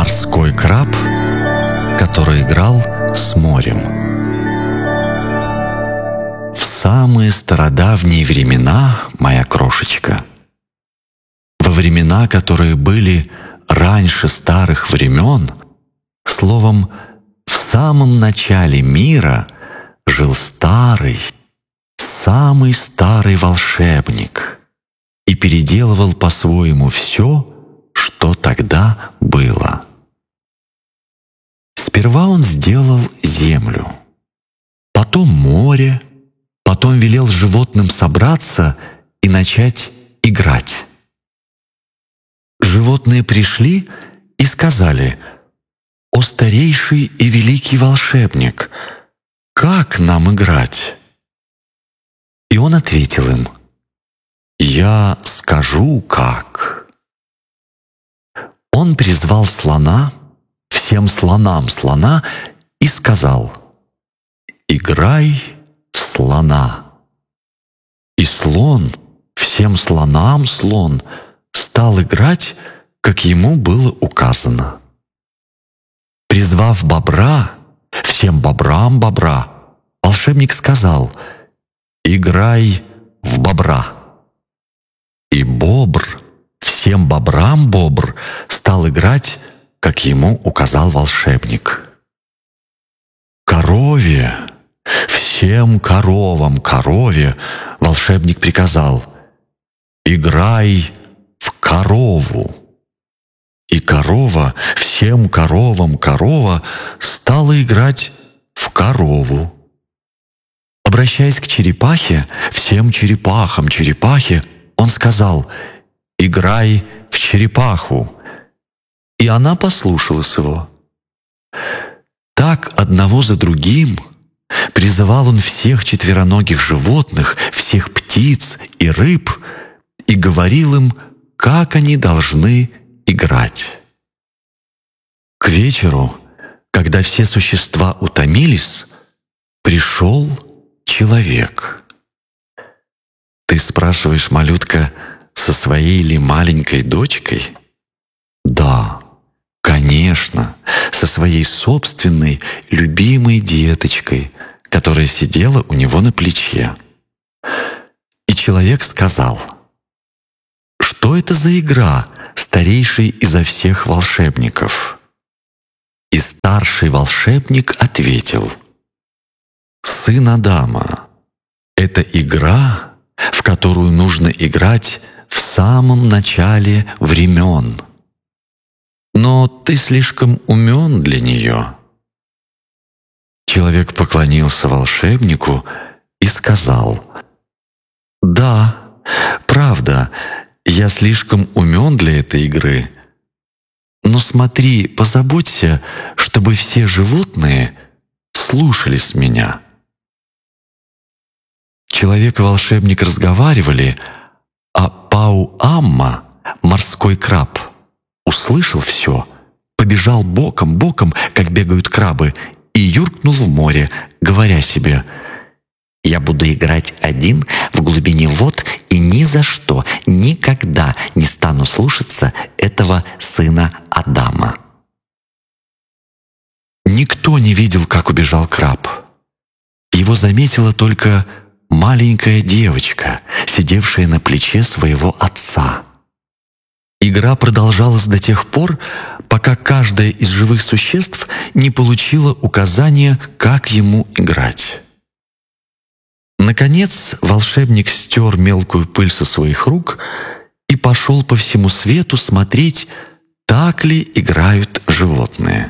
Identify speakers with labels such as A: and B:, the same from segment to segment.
A: Морской краб, который играл с морем. В самые стародавние времена, моя крошечка, во времена, которые были раньше старых времен, словом, в самом начале мира жил старый, самый старый волшебник и переделывал по-своему все, что тогда было. Сперва он сделал землю, потом море, потом велел животным собраться и начать играть. Животные пришли и сказали: «О старейший и великий волшебник, как нам играть?» И он ответил им: «Я скажу, как». Он призвал слона, всем слонам слона, и сказал: «Играй в слона». И слон, всем слонам слон, стал играть, как ему было указано. Призвав бобра, всем бобрам бобра, волшебник сказал: «Играй в бобра». И бобр, всем бобрам бобр, стал играть, как ему указал волшебник. Корове, всем коровам корове, волшебник приказал: «Играй в корову». И корова, всем коровам корова, стала играть в корову. Обращаясь к черепахе, всем черепахам черепахе, он сказал: «Играй в черепаху». И она послушалась его. Так одного за другим призывал он всех четвероногих животных, всех птиц и рыб и говорил им, как они должны играть. К вечеру, когда все существа утомились, пришел человек. Ты спрашиваешь, малютка, со своей ли маленькой дочкой? Да, конечно, со своей собственной любимой деточкой, которая сидела у него на плече. И человек сказал: «Что это за игра, старейший изо всех волшебников?» И старший волшебник ответил: «Сын Адама, это игра, в которую нужно играть в самом начале времен. Но ты слишком умен для нее». Человек поклонился волшебнику и сказал: «Да, правда, я слишком умен для этой игры. Но смотри, позаботься, чтобы все животные слушались меня». Человек и волшебник разговаривали, а Пау-Амма, морской краб, услышал все, побежал боком, как бегают крабы, и юркнул в море, говоря себе: «Я буду играть один в глубине вод и ни за что, никогда не стану слушаться этого сына Адама». Никто не видел, как убежал краб. Его заметила только маленькая девочка, сидевшая на плече своего отца. Игра продолжалась до тех пор, пока каждое из живых существ не получило указания, как ему играть. Наконец волшебник стер мелкую пыль со своих рук и пошел по всему свету смотреть, так ли играют животные.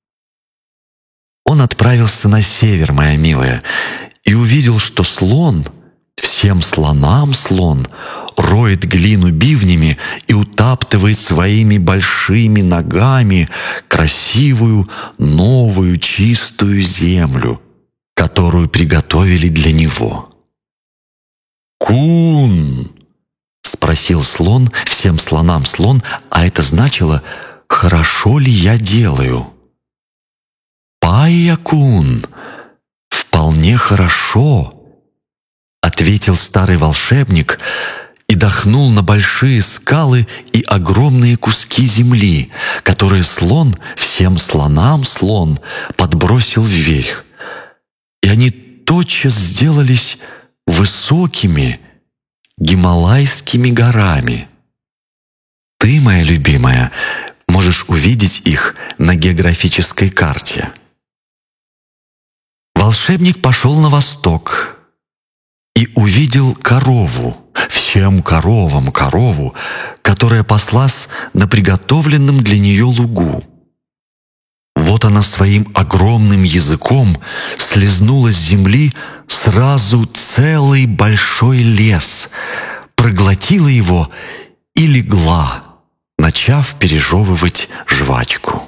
A: Он отправился на север, моя милая, и увидел, что слон, всем слонам слон, роет глину бивнями и утаптывает своими большими ногами красивую, новую, чистую землю, которую приготовили для него. «Кун!» — спросил слон, всем слонам слон, а это значило: «Хорошо ли я делаю?» «Пайя-кун! Вполне хорошо!» — ответил старый волшебник и дохнул на большие скалы и огромные куски земли, которые слон, всем слонам слон, подбросил вверх. И они тотчас сделались высокими гималайскими горами. Ты, моя любимая, можешь увидеть их на географической карте. Волшебник пошел на восток и увидел корову, всем коровам корову, которая паслась на приготовленном для нее лугу. Вот она своим огромным языком слезнула с земли сразу целый большой лес, проглотила его и легла, начав пережевывать жвачку.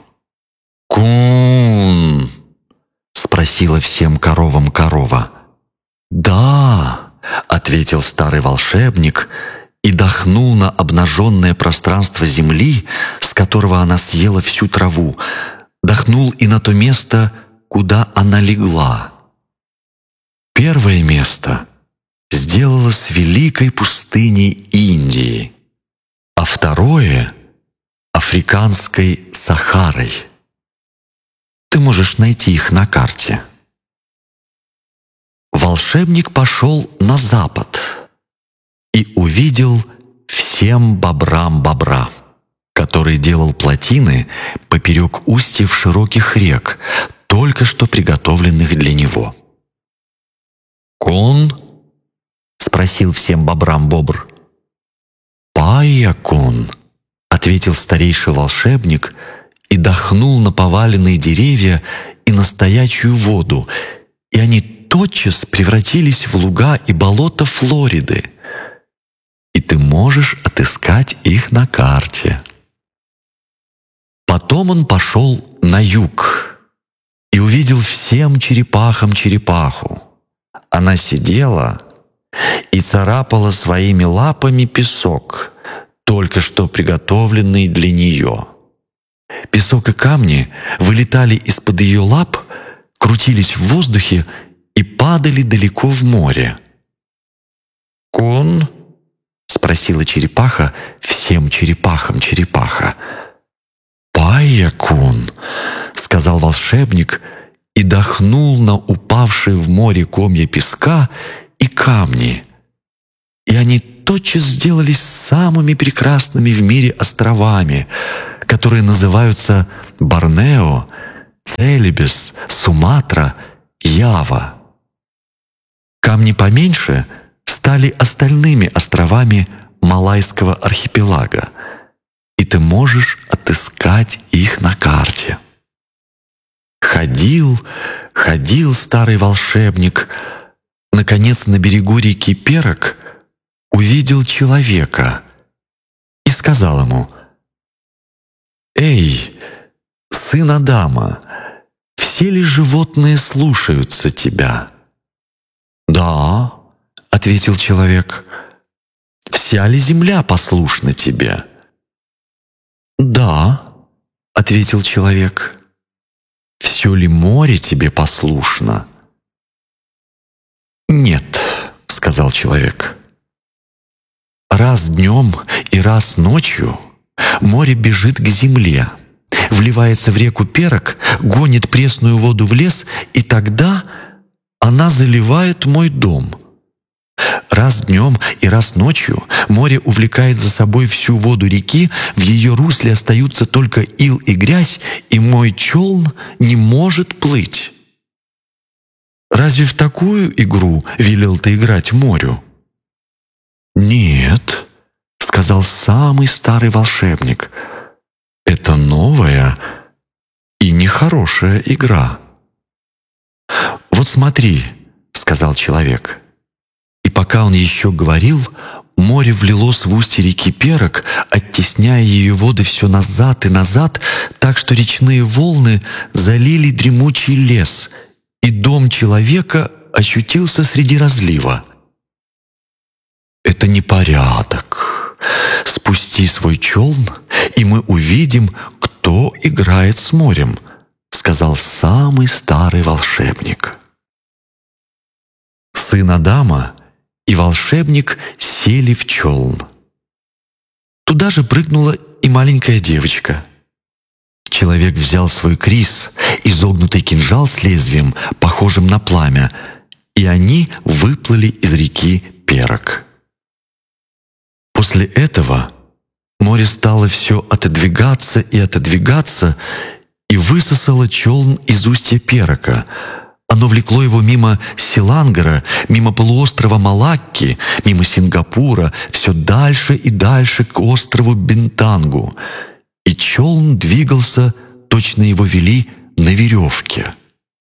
A: «Кун!» — спросила всем коровам корова. «Да!» — ответил старый волшебник и дохнул на обнаженное пространство земли, с которого она съела всю траву, дохнул и на то место, куда она легла. Первое место сделалось великой пустыней Индии, а второе — африканской Сахарой. Ты можешь найти их на карте. Волшебник пошел на запад и увидел всем бобрам бобра, который делал плотины поперек устьев широких рек, только что приготовленных для него. «Кун?» — спросил всем бобрам бобр. «Пая-кун», — ответил старейший волшебник и дохнул на поваленные деревья и на стоячую воду, и они тотчас превратились в луга и болота Флориды, и ты можешь отыскать их на карте. Потом он пошел на юг и увидел всем черепахам черепаху. Она сидела и царапала своими лапами песок, только что приготовленный для нее. Песок и камни вылетали из-под ее лап, крутились в воздухе и падали далеко в море. «Кун?» — спросила черепаха всем черепахам черепаха. «Пая-кун», — сказал волшебник и дохнул на упавшие в море комья песка и камни. И они тотчас сделались самыми прекрасными в мире островами, которые называются Борнео, Целебес, Суматра, Ява. Камни поменьше стали остальными островами Малайского архипелага, и ты можешь отыскать их на карте. Ходил, ходил старый волшебник, наконец на берегу реки Перок увидел человека и сказал ему: «Эй, сын Адама, все ли животные слушаются тебя?» «Да», — ответил человек. «Вся ли земля послушна тебе?» «Да», — ответил человек. «Все ли море тебе послушно?» «Нет», — сказал человек. «Раз днем и раз ночью море бежит к земле, вливается в реку Перок, гонит пресную воду в лес, и тогда она заливает мой дом. Раз днем и раз ночью море увлекает за собой всю воду реки, в ее русле остаются только ил и грязь, и мой челн не может плыть. Разве в такую игру велел ты играть морю?» «Нет», — сказал самый старый волшебник, — «это новая и нехорошая игра». «Вот смотри», — сказал человек. И пока он еще говорил, море влилось в устье реки Перок, оттесняя ее воды все назад и назад, так что речные волны залили дремучий лес, и дом человека ощутился среди разлива. «Это непорядок. Спусти свой челн, и мы увидим, кто играет с морем», — сказал самый старый волшебник. Сын Адама и волшебник сели в челн. Туда же прыгнула и маленькая девочка. Человек взял свой крис, изогнутый кинжал с лезвием, похожим на пламя, и они выплыли из реки Перок. После этого море стало все отодвигаться и высосало челн из устья Перока. Оно влекло его мимо Селангара, мимо полуострова Малакки, мимо Сингапура, все дальше и дальше к острову Бинтангу. И челн двигался, точно его вели на веревке.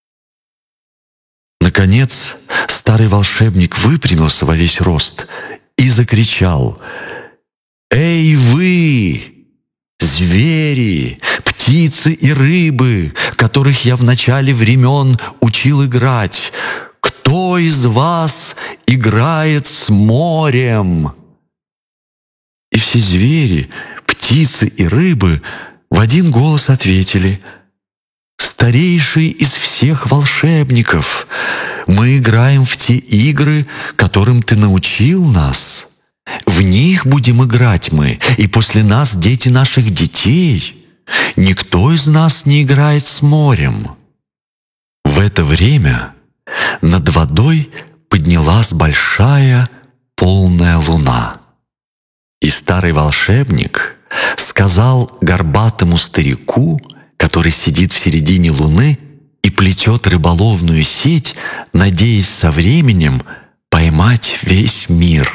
A: Наконец, старый волшебник выпрямился во весь рост и закричал: «Эй вы, звери, птицы и рыбы, которых я в начале времен учил играть! Кто из вас играет с морем?» И все звери, птицы и рыбы в один голос ответили: «Старейший из всех волшебников, мы играем в те игры, которым ты научил нас. В них будем играть мы, и после нас дети наших детей. Никто из нас не играет с морем». В это время над водой поднялась большая полная луна. И старый волшебник сказал горбатому старику, который сидит в середине луны и плетет рыболовную сеть, надеясь со временем поймать весь мир: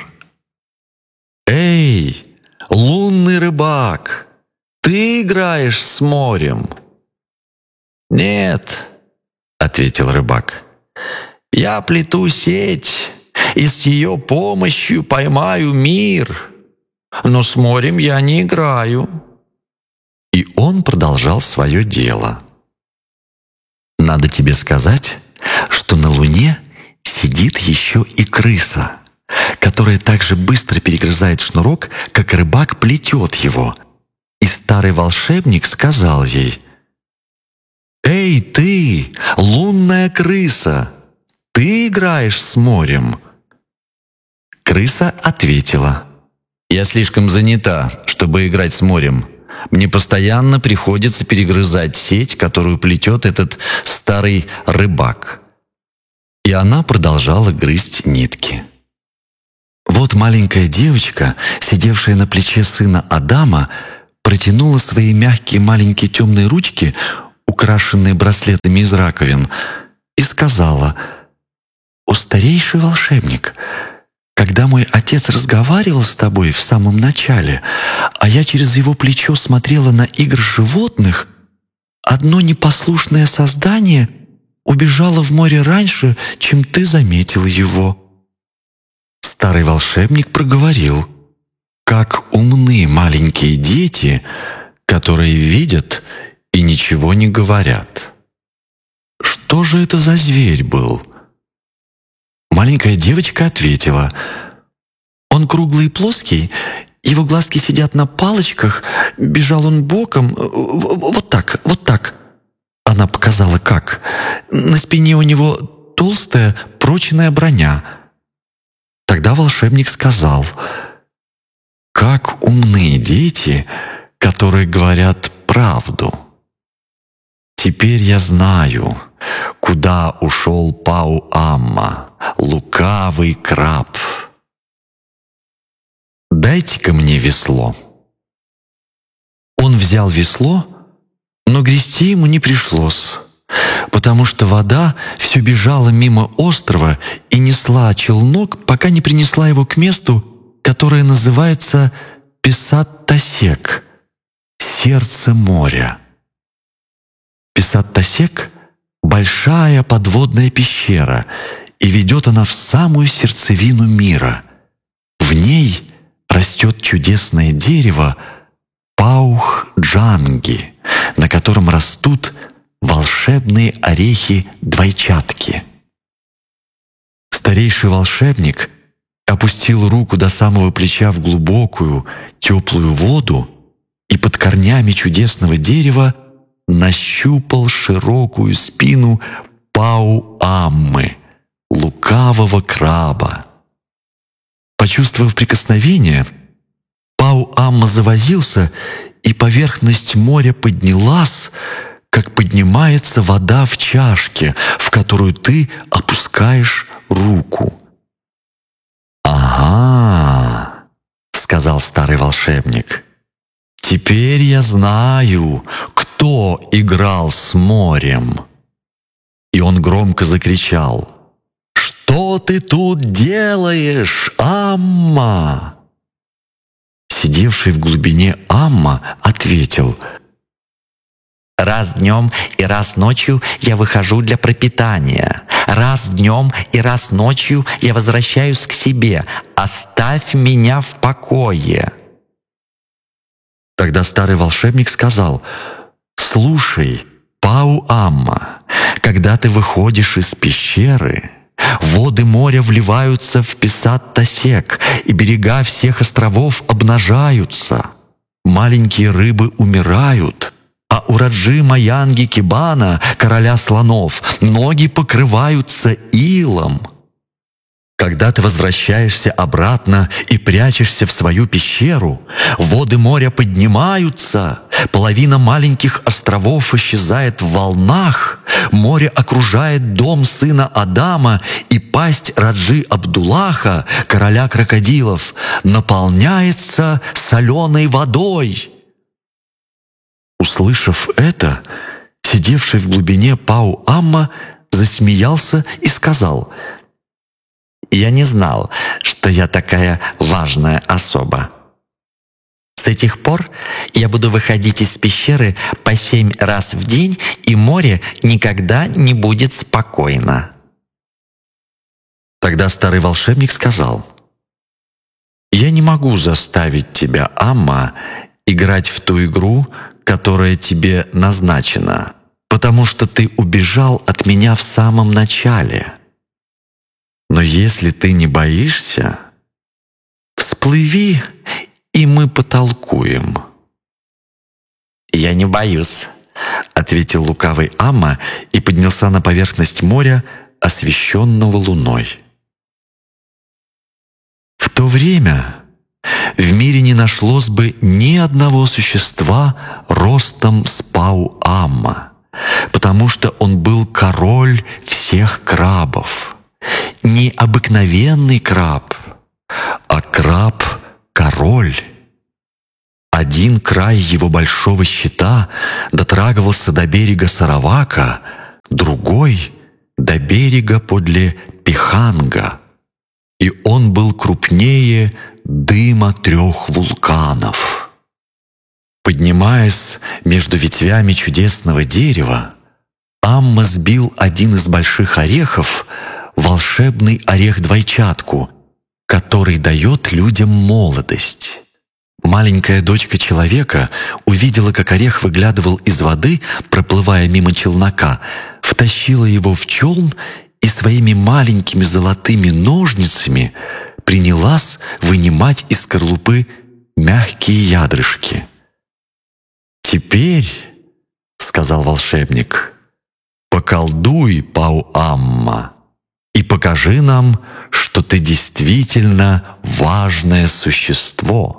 A: «Эй, лунный рыбак, ты играешь с морем?» «Нет», — ответил рыбак, — «я плету сеть, и с ее помощью поймаю мир, но с морем я не играю». И он продолжал свое дело. Надо тебе сказать, что на Луне сидит еще и крыса, которая так же быстро перегрызает шнурок, как рыбак плетет его. И старый волшебник сказал ей: «Эй ты, лунная крыса, ты играешь с морем?» Крыса ответила: «Я слишком занята, чтобы играть с морем. Мне постоянно приходится перегрызать сеть, которую плетет этот старый рыбак». И она продолжала грызть нитки. Вот маленькая девочка, сидевшая на плече сына Адама, протянула свои мягкие маленькие темные ручки, украшенные браслетами из раковин, и сказала: «О, старейший волшебник, когда мой отец разговаривал с тобой в самом начале, а я через его плечо смотрела на игры животных, одно непослушное создание убежало в море раньше, чем ты заметил его». Старый волшебник проговорил: «Как умны маленькие дети, которые видят и ничего не говорят. Что же это за зверь был?» Маленькая девочка ответила: «Он круглый и плоский, его глазки сидят на палочках, бежал он боком, вот так, вот так». Она показала как. На спине у него толстая, прочная броня. Тогда волшебник сказал: «Как умны дети, которые говорят правду. Теперь я знаю, куда ушел Пау-Амма, лукавый краб. Дайте-ка мне весло». Он взял весло, но грести ему не пришлось, потому что вода все бежала мимо острова и несла челнок, пока не принесла его к месту, которое называется Писат-Тасек — сердце моря. Писат-Тасек — большая подводная пещера, и ведет она в самую сердцевину мира. В ней растет чудесное дерево Паух-Джанги, на котором растут волшебные орехи-двойчатки. Старейший волшебник опустил руку до самого плеча в глубокую, теплую воду и под корнями чудесного дерева нащупал широкую спину Пау-Аммы, лукавого краба. Почувствовав прикосновение, Пау-Амма завозился, и поверхность моря поднялась, как поднимается вода в чашке, в которую ты опускаешь руку. «Ага», — сказал старый волшебник, — «теперь я знаю, кто играл с морем». И он громко закричал: «Что ты тут делаешь, Амма?» Сидевший в глубине Амма ответил: «Раз днем и раз ночью я выхожу для пропитания. Раз днем и раз ночью я возвращаюсь к себе. Оставь меня в покое». Тогда старый волшебник сказал: «Слушай, Пау-Амма, когда ты выходишь из пещеры, воды моря вливаются в Писат-Тасек, и берега всех островов обнажаются. Маленькие рыбы умирают, а у Раджи Маянги Кибана, короля слонов, ноги покрываются илом. Когда ты возвращаешься обратно и прячешься в свою пещеру, воды моря поднимаются, половина маленьких островов исчезает в волнах, море окружает дом сына Адама, и пасть Раджи Абдуллаха, короля крокодилов, наполняется соленой водой». Услышав это, сидевший в глубине Пау-Амма засмеялся и сказал: «Я не знал, что я такая важная особа. С этих пор я буду выходить из пещеры по 7 раз в день, и море никогда не будет спокойно». Тогда старый волшебник сказал: «Я не могу заставить тебя, Амма, играть в ту игру, которая тебе назначена, потому что ты убежал от меня в самом начале. Но если ты не боишься, всплыви, и мы потолкуем». «Я не боюсь», — ответил лукавый Амма и поднялся на поверхность моря, освещенного луной. В то время в мире не нашлось бы ни одного существа ростом с Пау-Амма, потому что он был король всех крабов. Не обыкновенный краб, а краб-король. Один край его большого щита дотрагивался до берега Саравака, другой — до берега подле Пиханга, и он был крупнее дыма 3 вулканов. Поднимаясь между ветвями чудесного дерева, Амма сбил один из больших орехов, волшебный орех-двойчатку, который дает людям молодость. Маленькая дочка человека увидела, как орех выглядывал из воды, проплывая мимо челнока, втащила его в челн и своими маленькими золотыми ножницами принялась вынимать из скорлупы мягкие ядрышки. «Теперь, — сказал волшебник, — поколдуй, Пау-Амма, и покажи нам, что ты действительно важное существо».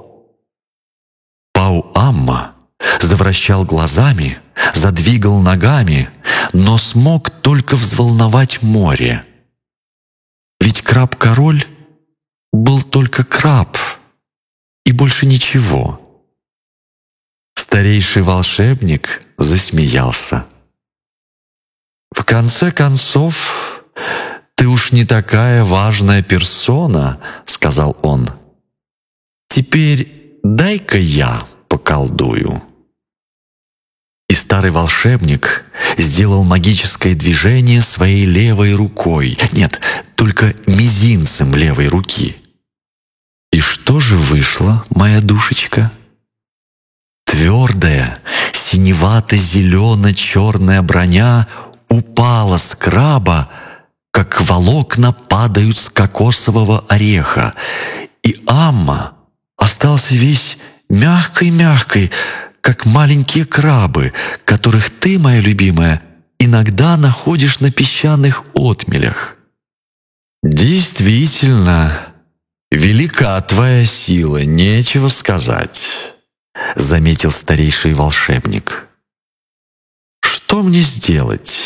A: Пау-Амма завращал глазами, задвигал ногами, но смог только взволновать море. Ведь краб-король был только краб и больше ничего. Старейший волшебник засмеялся. «В конце концов, ты уж не такая важная персона, — сказал он. — Теперь дай-ка я поколдую». И старый волшебник сделал магическое движение своей левой рукой, нет, только мизинцем левой руки. И что же вышло, моя душечка? Твердая, синевато-зелено-черная броня упала с краба, как волокна падают с кокосового ореха, и Амма остался весь мягкой-мягкой, как маленькие крабы, которых ты, моя любимая, иногда находишь на песчаных отмелях. Действительно, «Велика твоя сила, нечего сказать», — заметил старейший волшебник. «Что мне сделать?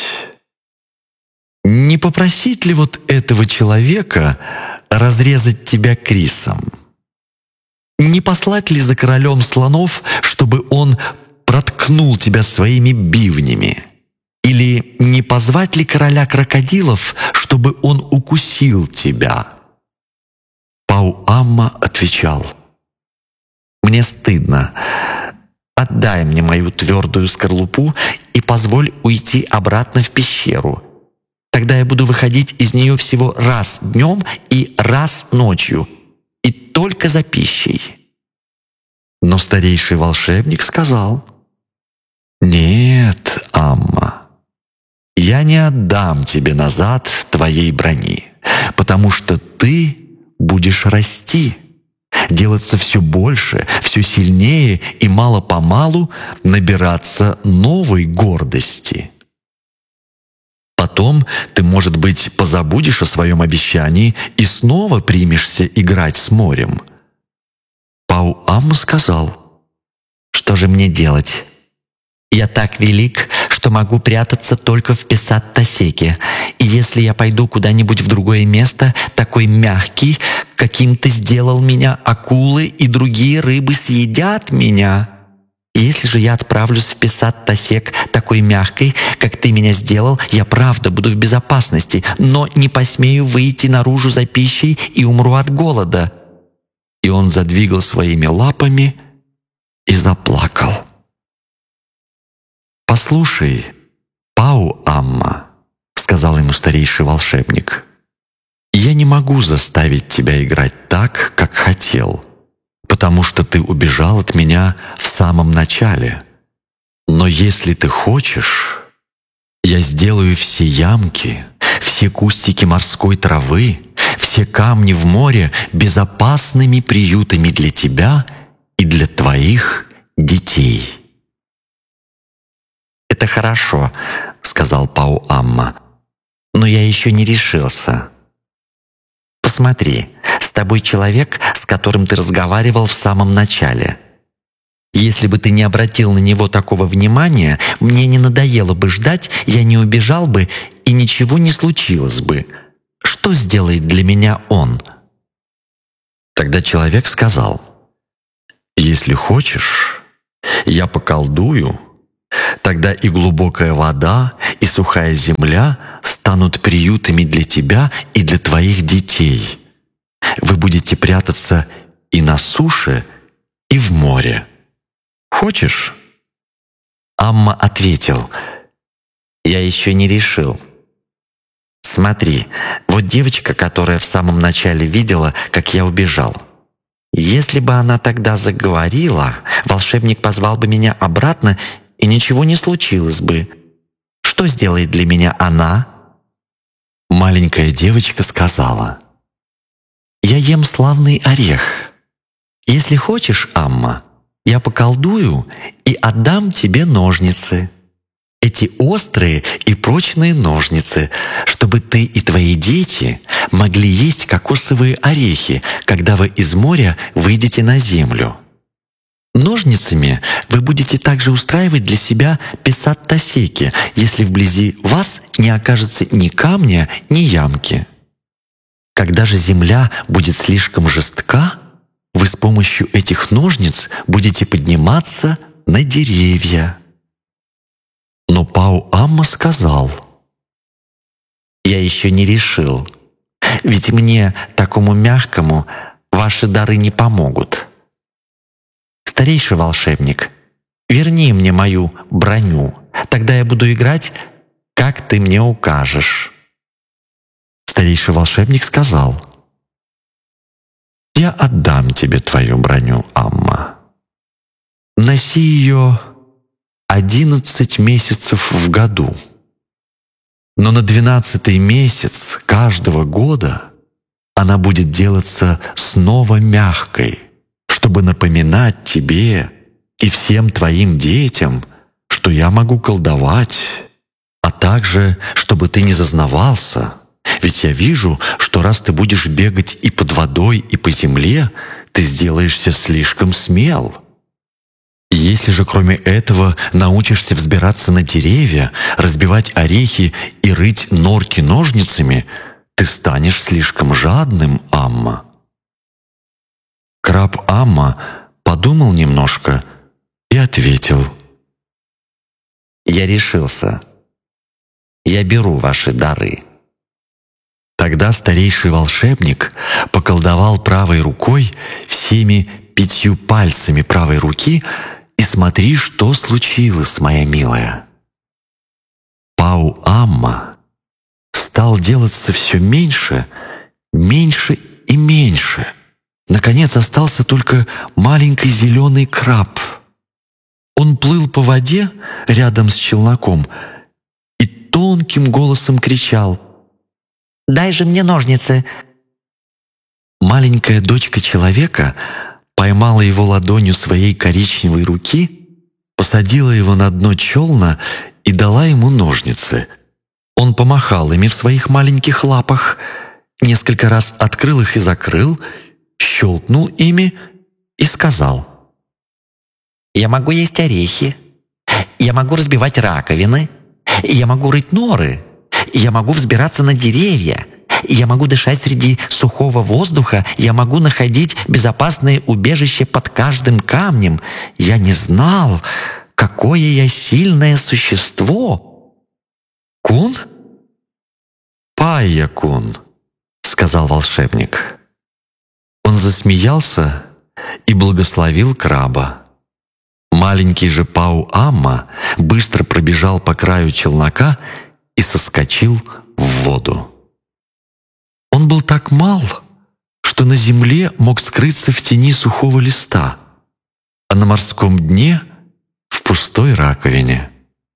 A: Не попросить ли вот этого человека разрезать тебя крисом? Не послать ли за королем слонов, чтобы он проткнул тебя своими бивнями? Или не позвать ли короля крокодилов, чтобы он укусил тебя?» Пау-Амма отвечал: «Мне стыдно. Отдай мне мою твердую скорлупу и позволь уйти обратно в пещеру. Тогда я буду выходить из нее всего раз днем и раз ночью, и только за пищей». Но старейший волшебник сказал: «Нет, Амма, я не отдам тебе назад твоей брони, потому что ты будешь расти, делаться все больше, все сильнее и мало-помалу набираться новой гордости. Потом ты, может быть, позабудешь о своем обещании и снова примешься играть с морем». Пау-Амма сказал: «Что же мне делать? Я так велик, что могу прятаться только в Песат-Тасеке, и если я пойду куда-нибудь в другое место, такой мягкий, каким ты сделал меня, акулы и другие рыбы съедят меня. Если же я отправлюсь в Песат-Тасек такой мягкой, как ты меня сделал, я правда буду в безопасности, но не посмею выйти наружу за пищей и умру от голода». И он задвигал своими лапами и заплакал. «Послушай, Пау-Амма, — сказал ему старейший волшебник, — я не могу заставить тебя играть так, как хотел, потому что ты убежал от меня в самом начале. Но если ты хочешь, я сделаю все ямки, все кустики морской травы, все камни в море безопасными приютами для тебя и для твоих детей». «Это хорошо, — сказал Пау-Амма, — но я еще не решился. Посмотри, с тобой человек, с которым ты разговаривал в самом начале. Если бы ты не обратил на него такого внимания, мне не надоело бы ждать, я не убежал бы, и ничего не случилось бы. Что сделает для меня он?» Тогда человек сказал: «Если хочешь, я поколдую, тогда и глубокая вода, и сухая земля станут приютами для тебя и для твоих детей. Вы будете прятаться и на суше, и в море. Хочешь?» Амма ответил: «Я еще не решил. Смотри, вот девочка, которая в самом начале видела, как я убежал. Если бы она тогда заговорила, волшебник позвал бы меня обратно, и ничего не случилось бы. Что сделает для меня она?» Маленькая девочка сказала: «Я ем славный орех. Если хочешь, Амма, я поколдую и отдам тебе ножницы. Эти острые и прочные ножницы, чтобы ты и твои дети могли есть кокосовые орехи, когда вы из моря выйдете на землю. Ножницами вы будете также устраивать для себя Песат-Тасеки, если вблизи вас не окажется ни камня, ни ямки. Когда же земля будет слишком жестка, вы с помощью этих ножниц будете подниматься на деревья». Но Пау-Амма сказал: «Я еще не решил, ведь мне, такому мягкому, ваши дары не помогут. Старейший волшебник, верни мне мою броню, тогда я буду играть, как ты мне укажешь». Старейший волшебник сказал: «Я отдам тебе твою броню, Амма. Носи ее 11 месяцев в году. Но на 12-й месяц каждого года она будет делаться снова мягкой, чтобы напоминать тебе и всем твоим детям, что я могу колдовать, а также, чтобы ты не зазнавался, Ведь я вижу, что раз ты будешь бегать и под водой, и по земле, ты сделаешься слишком смел. Если же кроме этого научишься взбираться на деревья, разбивать орехи и рыть норки ножницами, ты станешь слишком жадным, Амма». Краб Амма подумал немножко и ответил: «Я решился. Я беру ваши дары». Тогда старейший волшебник поколдовал правой рукой всеми 5 пальцами правой руки, и смотри, что случилось, моя милая. Пау-Амма стал делаться все меньше, меньше и меньше. Наконец остался только маленький зеленый краб. Он плыл по воде рядом с челноком и тонким голосом кричал: «Дай же мне ножницы!» Маленькая дочка человека поймала его ладонью своей коричневой руки, посадила его на дно челна и дала ему ножницы. Он помахал ими в своих маленьких лапах, несколько раз открыл их и закрыл, щелкнул ими и сказал: «Я могу есть орехи, я могу разбивать раковины, я могу рыть норы, я могу взбираться на деревья, я могу дышать среди сухого воздуха, я могу находить безопасное убежище под каждым камнем. Я не знал, какое я сильное существо». «Кун?» «Пайя-кун», — сказал волшебник. Он засмеялся и благословил краба. Маленький же Пау-Амма быстро пробежал по краю челнока и соскочил в воду. Он был так мал, что на земле мог скрыться в тени сухого листа, а на морском дне — в пустой раковине.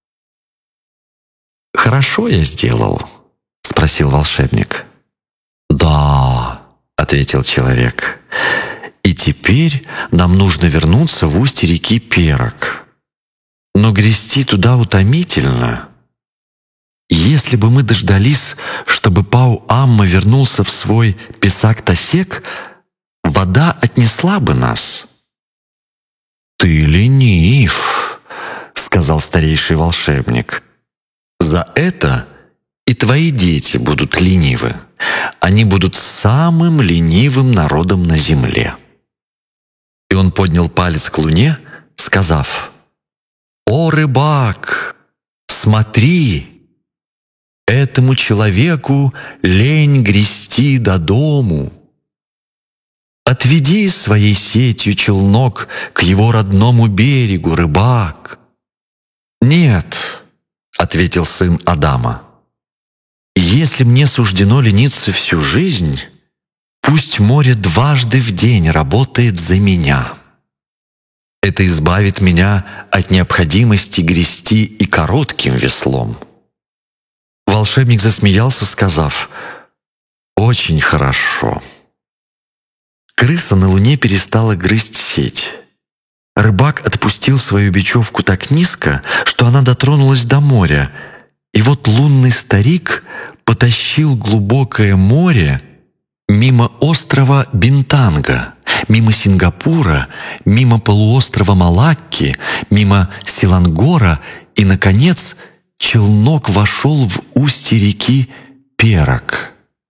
A: «Хорошо я сделал?» — спросил волшебник. «Да», — ответил человек, — «и теперь нам нужно вернуться в устье реки Перок. Но грести туда утомительно. Если бы мы дождались, чтобы Пау-Амма вернулся в свой песак-тасек, вода отнесла бы нас». «Ты ленив», — сказал старейший волшебник. «За это и твои дети будут ленивы. Они будут самым ленивым народом на земле». И он поднял палец к луне, сказав: «О, рыбак, смотри! Этому человеку лень грести до дому. Отведи своей сетью челнок к его родному берегу, рыбак». «Нет», — ответил сын Адама, — «если мне суждено лениться всю жизнь, пусть море дважды в день работает за меня. Это избавит меня от необходимости грести и коротким веслом». Волшебник засмеялся, сказав: «Очень хорошо». Крыса на луне перестала грызть сеть. Рыбак отпустил свою бечевку так низко, что она дотронулась до моря, и вот лунный старик потащил глубокое море мимо острова Бинтанга, мимо Сингапура, мимо полуострова Малакки, мимо Селангора, и, наконец, челнок вошел в устье реки Перок.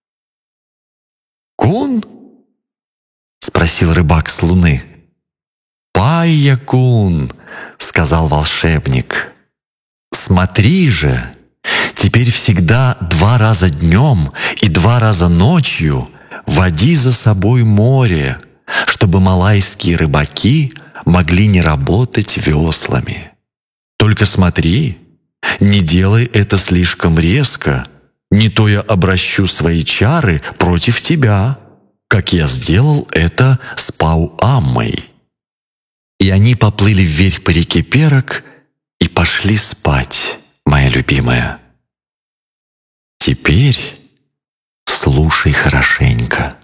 A: «Кун?» — спросил рыбак с луны. «Пайя-кун», — сказал волшебник. «Смотри же, теперь всегда 2 раза днем и 2 раза ночью води за собой море, чтобы малайские рыбаки могли не работать веслами. Только смотри, не делай это слишком резко, не то я обращу свои чары против тебя, как я сделал это с Пау-Аммой». И они поплыли вверх по реке Перок и пошли спать, моя любимая. Теперь слушай хорошенько.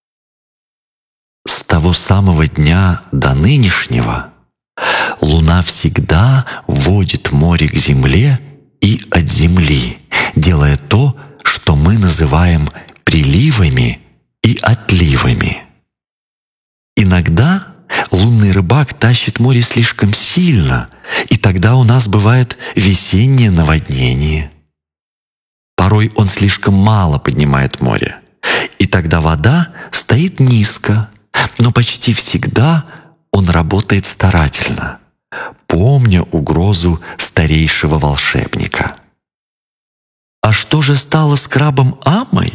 A: С того самого дня до нынешнего луна всегда водит море к земле и от земли, делая то, что мы называем приливами и отливами. Иногда лунный рыбак тащит море слишком сильно, и тогда у нас бывает весеннее наводнение. Порой он слишком мало поднимает море, и тогда вода стоит низко, но почти всегда он работает старательно, помня угрозу старейшего волшебника. А что же стало с крабом Аммой?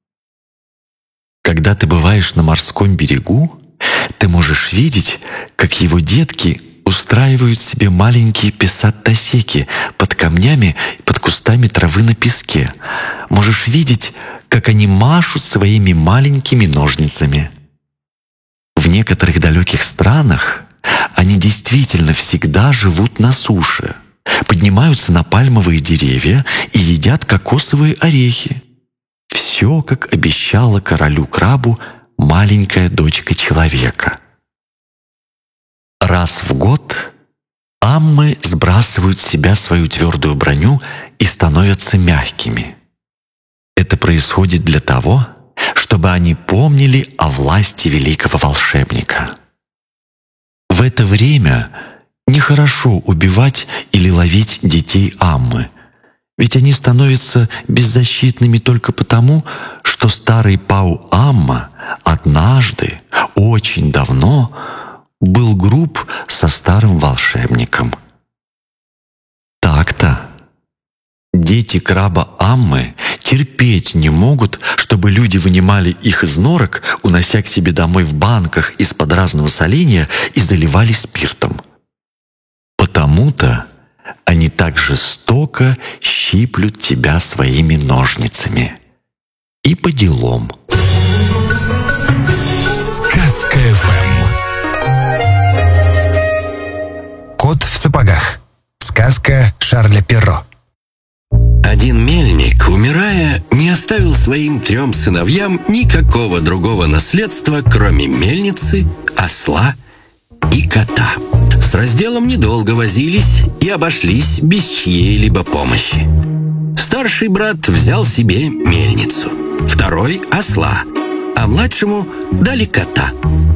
A: Когда ты бываешь на морском берегу, ты можешь видеть, как его детки устраивают себе маленькие песат-тосеки под камнями и под кустами травы на песке. Можешь видеть, как они машут своими маленькими ножницами. В некоторых далеких странах они действительно всегда живут на суше, поднимаются на пальмовые деревья и едят кокосовые орехи. Все, как обещала королю-крабу маленькая дочка человека. Раз в год аммы сбрасывают с себя свою твердую броню и становятся мягкими. Это происходит для того, чтобы они помнили о власти великого волшебника. В это время нехорошо убивать или ловить детей аммы, ведь они становятся беззащитными только потому, что старый Пау Амма однажды, очень давно, был груб со старым волшебником. Так-то. Дети краба Аммы терпеть не могут, чтобы люди вынимали их из норок, унося к себе домой в банках из-под разного соленья и заливали спиртом. Потому-то они так жестоко щиплют тебя своими ножницами. И по делам.
B: Сказка ФМ. Кот в сапогах. Сказка Шарля Перро.
C: Один мельник, умирая, не оставил своим 3 сыновьям никакого другого наследства, кроме мельницы, осла и кота. С разделом недолго возились и обошлись без чьей-либо помощи. Старший брат взял себе мельницу, второй — осла, а младшему дали кота.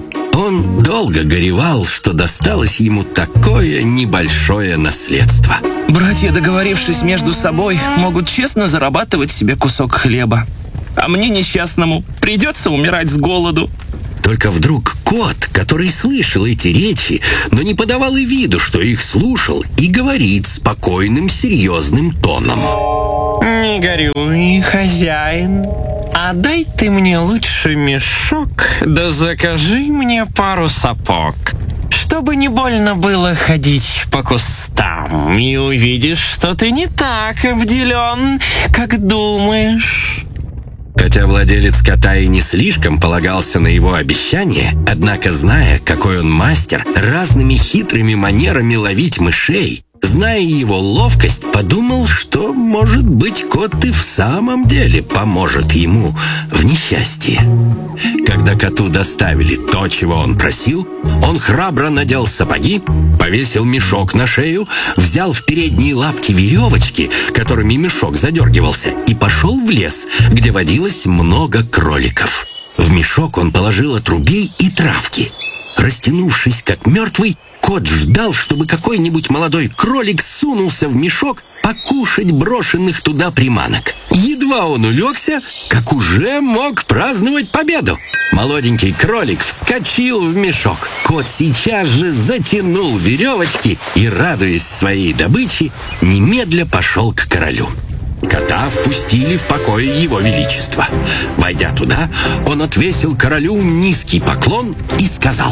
C: Он долго горевал, что досталось ему такое небольшое наследство.
D: Братья, договорившись между собой, могут честно зарабатывать себе кусок хлеба. А мне, несчастному, придется умирать с голоду.
C: Только вдруг кот, который слышал эти речи, но не подавал и виду, что их слушал, и говорит спокойным, серьезным тоном.
E: «Не горюй, хозяин. Отдай ты мне лучше мешок, да закажи мне пару сапог, чтобы не больно было ходить по кустам, и увидишь, что ты не так обделен, как думаешь».
C: Хотя владелец кота и не слишком полагался на его обещание, однако, зная, какой он мастер разными хитрыми манерами ловить мышей, зная его ловкость, подумал, что, может быть, кот и в самом деле поможет ему в несчастье. Когда коту доставили то, чего он просил, он храбро надел сапоги, повесил мешок на шею, взял в передние лапки веревочки, которыми мешок задергивался, и пошел в лес, где водилось много кроликов. В мешок он положил отрубей и травки. Растянувшись как мертвый, кот ждал, чтобы какой-нибудь молодой кролик сунулся в мешок покушать брошенных туда приманок. Едва он улегся, как уже мог праздновать победу. Молоденький кролик вскочил в мешок. Кот сейчас же затянул веревочки и, радуясь своей добыче, немедля пошел к королю. Кота впустили в покой его величества. Войдя туда, он отвесил королю низкий поклон и сказал: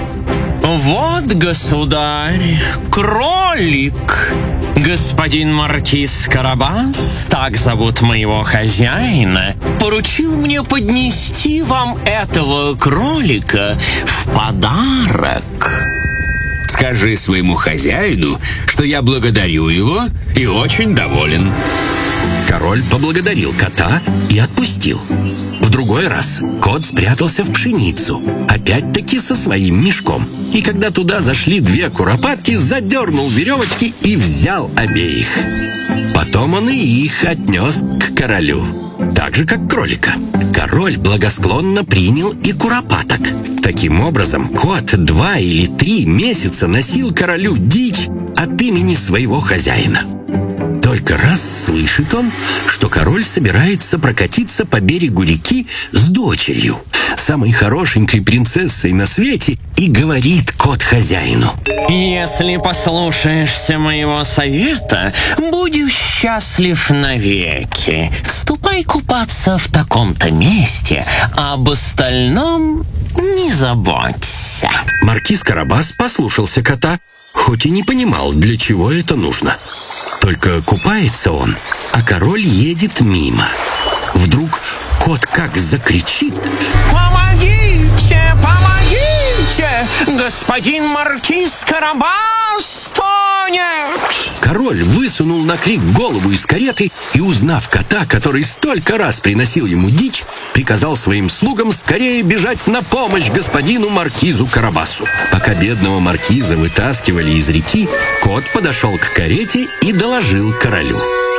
E: «Вот, государь, кролик. Господин маркиз Карабас, так зовут моего хозяина, поручил мне поднести вам этого кролика в подарок».
F: Скажи своему хозяину, что я благодарю его и очень доволен.
C: Король поблагодарил кота и отпустил. В другой раз кот спрятался в пшеницу, опять-таки со своим мешком. И когда туда зашли 2 куропатки, задернул веревочки и взял обеих. Потом он и их отнес к королю. так же, как кролика. Король благосклонно принял и куропаток. Таким образом, кот 2 или 3 месяца носил королю дичь от имени своего хозяина. Только раз слышит он, что король собирается прокатиться по берегу реки с дочерью, самой хорошенькой принцессой на свете, и говорит кот хозяину:
E: «Если послушаешься моего совета, будешь счастлив навеки. Ступай купаться в таком-то месте, а об остальном не заботься».
C: Маркиз Карабас послушался кота, хоть и не понимал, для чего это нужно. Только купается он, а король едет мимо. Вдруг кот как закричит:
E: «Помогите! Помогите! Господин Маркиз Карабас тонет!»
C: Король высунул на крик голову из кареты и, узнав кота, который столько раз приносил ему дичь, приказал своим слугам скорее бежать на помощь господину Маркизу Карабасу. Пока бедного маркиза вытаскивали из реки, кот подошел к карете и доложил королю: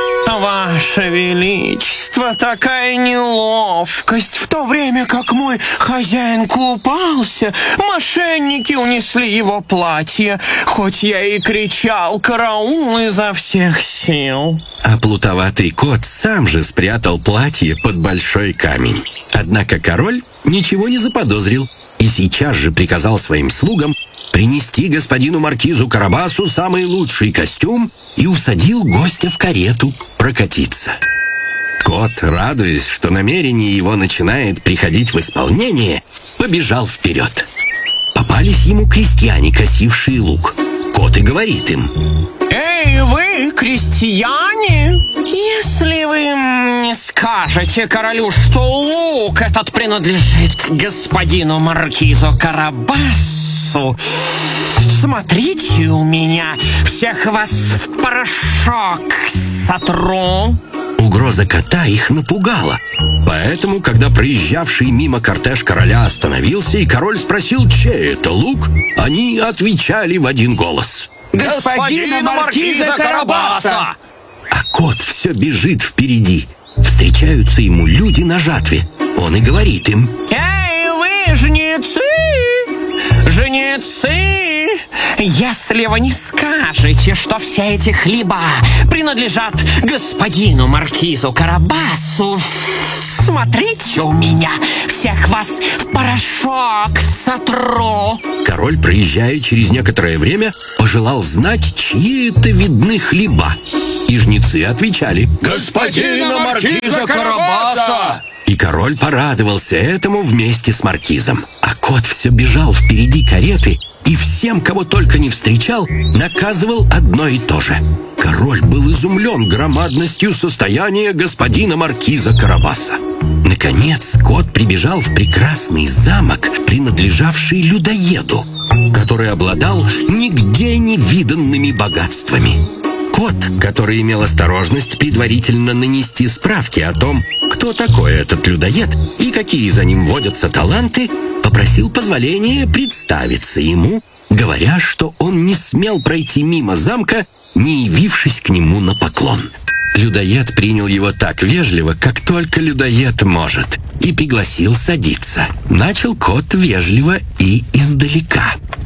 E: «Ваше Величество, такая неловкость. В то время как мой хозяин купался, мошенники унесли его платье, хоть я и кричал «караул» изо всех сил».
C: А плутоватый кот сам же спрятал платье под большой камень. Однако король ничего не заподозрил и сейчас же приказал своим слугам принести господину Маркизу Карабасу самый лучший костюм и усадил гостя в карету прокатиться. Кот, радуясь, что намерение его начинает приходить в исполнение, побежал вперед. Попались ему крестьяне, косившие лук. Кот и говорит им:
E: «Эй, вы, крестьяне, если вы не скажете королю, что лук этот принадлежит господину Маркизу Карабасу, смотрите у меня, всех вас в порошок сотру».
C: Угроза кота их напугала. Поэтому, когда проезжавший мимо кортеж короля остановился, и король спросил, чей это лук, они отвечали в один голос:
E: «Господина Маркиза Карабаса!»
C: А кот все бежит впереди. Встречаются ему люди на жатве. Он и говорит им:
E: «Эй, вы, жнецы! Жнецы! Если вы не скажете, что все эти хлеба принадлежат господину Маркизу Карабасу, смотрите у меня, всех вас в порошок сотру».
C: Король, проезжая через некоторое время, пожелал знать, чьи это видны хлеба. И жнецы отвечали:
F: «Господина Маркиза Карабаса!»
C: И король порадовался этому вместе с маркизом. А кот все бежал впереди кареты и всем, кого только не встречал, наказывал одно и то же. Король был изумлен громадностью состояния господина Маркиза Карабаса. Наконец, кот прибежал в прекрасный замок, принадлежавший людоеду, который обладал нигде не виданными богатствами. Кот, который имел осторожность предварительно нанести справки о том, кто такой этот людоед и какие за ним водятся таланты, попросил позволения представиться ему, говоря, что он не смел пройти мимо замка, не явившись к нему на поклон. Людоед принял его так вежливо, как только людоед может, и пригласил садиться. Начал кот вежливо и издалека: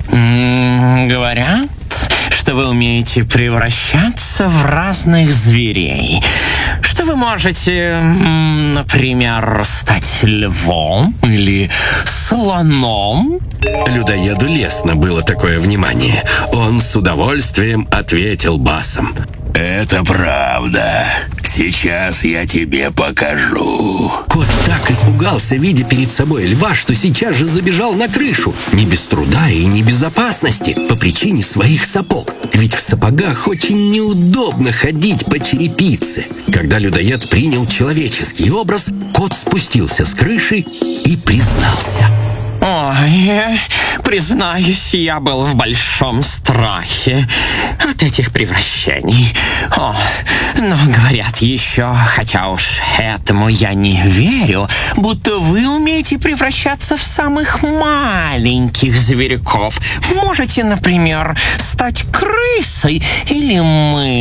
E: «Говорят, что вы умеете превращаться в разных зверей. Что вы можете, например, стать львом или слоном?»
C: Людоеду лестно было такое внимание. Он с удовольствием ответил басом:
F: «Это правда. Сейчас я тебе покажу».
C: Кот так испугался, видя перед собой льва, что сейчас же забежал на крышу. Не без труда и не без опасности, по причине своих сапог. Ведь в сапогах очень неудобно ходить по черепице. Когда людоед принял человеческий образ, кот спустился с крыши и признался:
E: «Ой, признаюсь, я был в большом страхе от этих превращений. Но говорят еще, хотя уж этому я не верю, будто вы умеете превращаться в самых маленьких зверьков. Можете, например, стать крысой или мышью.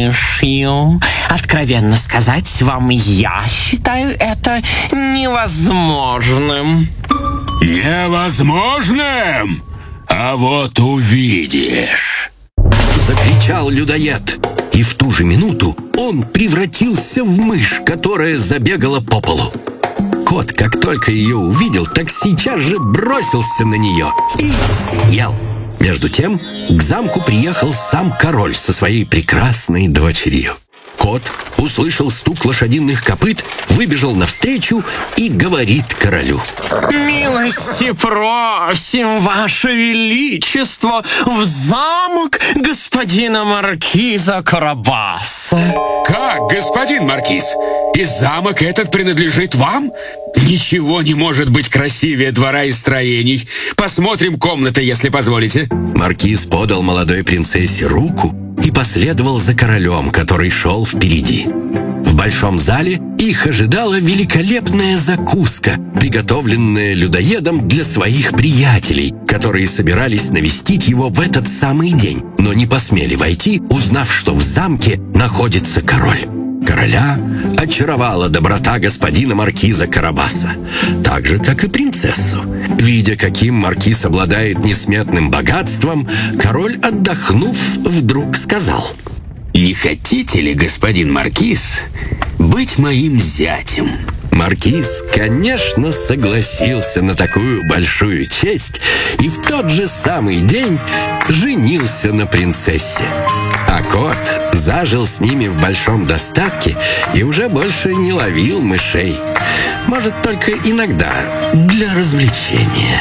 E: монархию. Откровенно сказать вам, я считаю это невозможным.
F: Невозможным? А вот увидишь.
C: Закричал людоед. И в ту же минуту он превратился в мышь, которая забегала по полу. Кот, как только ее увидел, так сейчас же бросился на нее и съел. Между тем к замку приехал сам король со своей прекрасной дочерью. Кот услышал стук лошадиных копыт, выбежал навстречу и говорит королю:
E: «Милости просим, ваше величество, в замок господина маркиза Карабаса».
F: Как, господин маркиз? И замок этот принадлежит вам? Ничего не может быть красивее двора и строений. Посмотрим комнаты, если позволите.
C: Маркиз подал молодой принцессе руку и последовал за королем, который шел впереди. В большом зале их ожидала великолепная закуска, приготовленная людоедом для своих приятелей, которые собирались навестить его в этот самый день, но не посмели войти, узнав, что в замке находится король. Короля очаровала доброта господина маркиза Карабаса, так же, как и принцессу. Видя, каким маркиз обладает несметным богатством, король, отдохнув, вдруг сказал:
F: Не хотите ли, господин маркиз, быть моим зятем?
C: Маркиз, конечно, согласился на такую большую честь и в тот же самый день женился на принцессе. А кот зажил с ними в большом достатке и уже больше не ловил мышей. Может, только иногда для развлечения.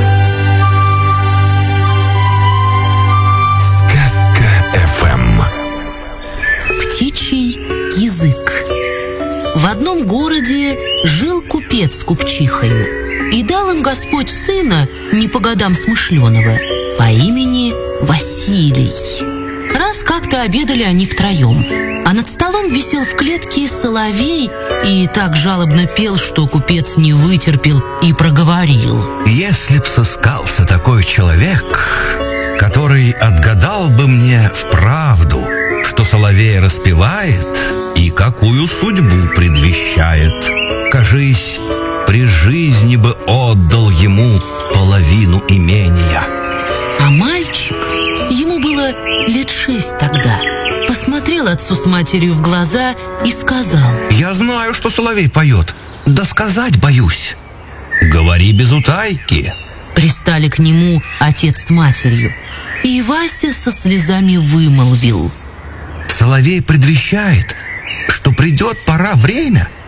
B: Сказка ФМ.
G: Птичий язык. В одном городе жил купец с купчихою, и дал им Господь сына, не по годам смышленого, по имени Василий. Раз как-то обедали они втроем, а над столом висел в клетке соловей и так жалобно пел, что купец не вытерпел и проговорил:
H: «Если б сыскался такой человек, который отгадал бы мне вправду, что соловей распевает и какую судьбу предвещает, кажись, при жизни бы отдал ему половину имения».
G: А мальчик, ему было лет 6 тогда, посмотрел отцу с матерью в глаза и сказал:
H: «Я знаю, что соловей поет, да сказать боюсь. Говори без утайки».
G: Пристали к нему отец с матерью, и Вася со слезами вымолвил:
H: Соловей предвещает, что придет пора время,